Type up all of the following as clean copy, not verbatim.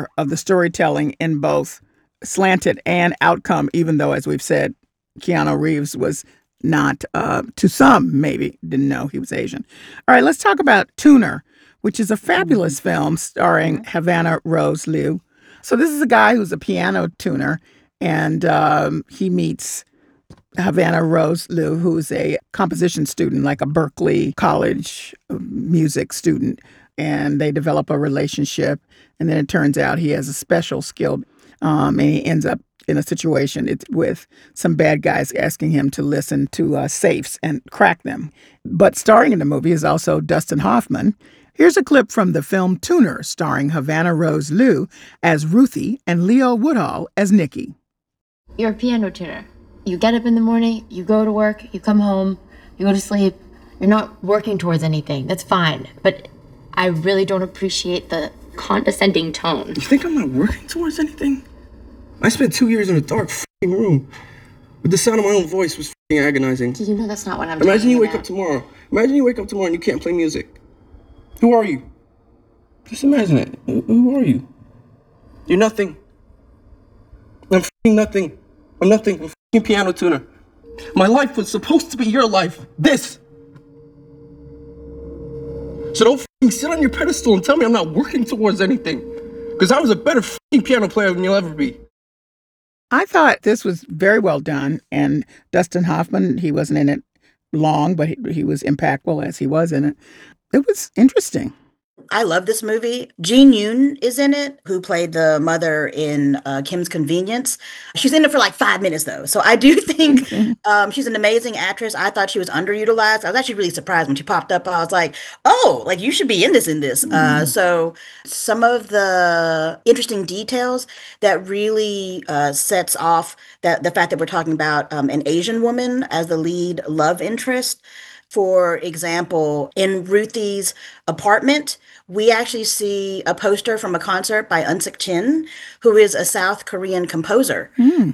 master of the storytelling in both Slanted and Outcome, even though, as we've said, Keanu Reeves was not, to some maybe, didn't know he was Asian. All right, let's talk about Tuner, which is a fabulous film starring Havana Rose Liu. So this is a guy who's a piano tuner, and he meets Havana Rose Liu, who's a composition student, like a Berklee College music student, and they develop a relationship. And then it turns out he has a special skill, and he ends up in a situation with some bad guys asking him to listen to safes and crack them. But starring in the movie is also Dustin Hoffman. Here's a clip from the film Tuner, starring Havana Rose Liu as Ruthie and Leo Woodhall as Nikki. You're a piano tuner. You get up in the morning, you go to work, you come home, you go to sleep. You're not working towards anything. That's fine. But I really don't appreciate the condescending tone. You think I'm not working towards anything? I spent 2 years in a dark f***ing room. But the sound of my own voice was f***ing agonizing. You know that's not what I'm Imagine you wake about. up tomorrow. Imagine you wake up tomorrow and you can't play music. Who are you? Just imagine it. Who are you? You're nothing. I'm f***ing nothing. I'm nothing. I'm a f***ing piano tuner. My life was supposed to be your life. This. So don't f***ing sit on your pedestal and tell me I'm not working towards anything. Because I was a better f***ing piano player than you'll ever be. I thought this was very well done, and Dustin Hoffman, he wasn't in it long, but he was impactful as he was in it. It was interesting. I love this movie. Jean Yoon is in it, who played the mother in Kim's Convenience. She's in it for like 5 minutes, though. So I do think she's an amazing actress. I thought she was underutilized. I was actually really surprised when she popped up. I was like, oh, like you should be in this. So some of the interesting details that really sets off the fact that we're talking about an Asian woman as the lead love interest. For example, in Ruthie's apartment, we actually see a poster from a concert by Unsik Chin, who is a South Korean composer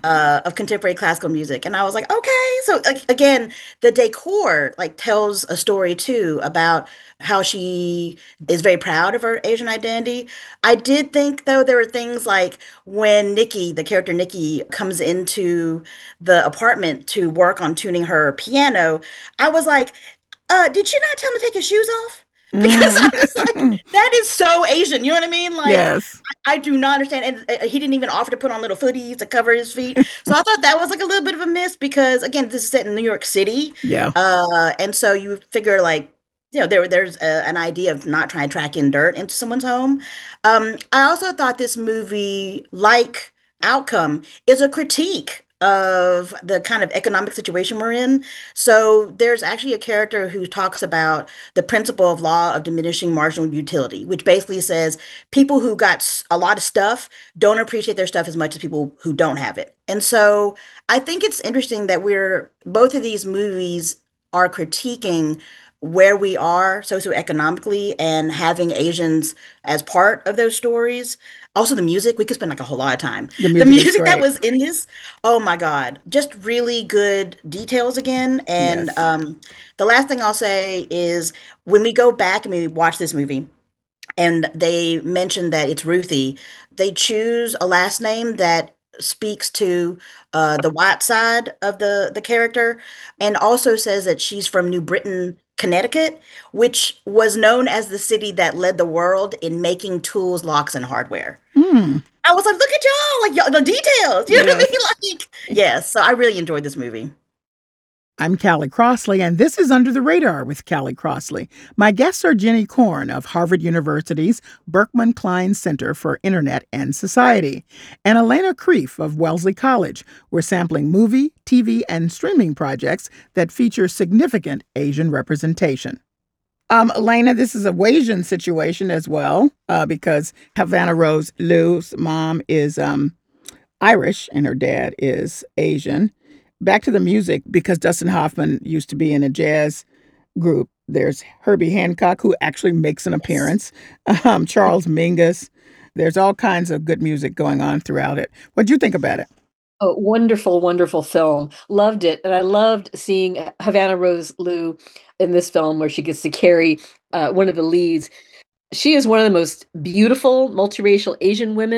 of contemporary classical music. And I was like, okay. So again, the decor like tells a story too about how she is very proud of her Asian identity. I did think, though, there were things like when Nikki, the character Nikki, comes into the apartment to work on tuning her piano, I was like, did she not tell him to take his shoes off? Because I was like, that is so Asian. You know what I mean? Like, Yes. I do not understand. And he didn't even offer to put on little footies to cover his feet. So I thought that was like a little bit of a miss because, again, this is set in New York City. Yeah. And so you figure like, you know, there's an idea of not trying to track in dirt into someone's home. I also thought this movie, like Outcome, is a critique of the kind of economic situation we're in. So there's actually a character who talks about the principle of law of diminishing marginal utility, which basically says people who got a lot of stuff don't appreciate their stuff as much as people who don't have it. And so I think it's interesting that both of these movies are critiquing where we are socioeconomically and having Asians as part of those stories. Also, the music, we could spend like a whole lot of time. The music that was in this, oh my God, just really good details again. And Yes. The last thing I'll say is when we go back and we watch this movie and they mention that it's Ruthie, they choose a last name that speaks to the white side of the character and also says that she's from New Britain, Connecticut, which was known as the city that led the world in making tools, locks, and hardware. I was like, look at y'all, like y'all, the details. You know what I mean? Like, yes. So I really enjoyed this movie. I'm Callie Crossley, and this is Under the Radar with Callie Crossley. My guests are Jenny Korn of Harvard University's Berkman Klein Center for Internet and Society, and Elena Kreef of Wellesley College. We're sampling movie, TV, and streaming projects that feature significant Asian representation. Elena, this is a Wasian situation as well, because Havana Rose Liu's mom is Irish and her dad is Asian. Back to the music, because Dustin Hoffman used to be in a jazz group. There's Herbie Hancock, who actually makes an appearance. Charles Mingus. There's all kinds of good music going on throughout it. What'd you think about it? Oh, wonderful, wonderful film. Loved it. And I loved seeing Havana Rose Liu in this film where she gets to carry one of the leads. She is one of the most beautiful multiracial Asian women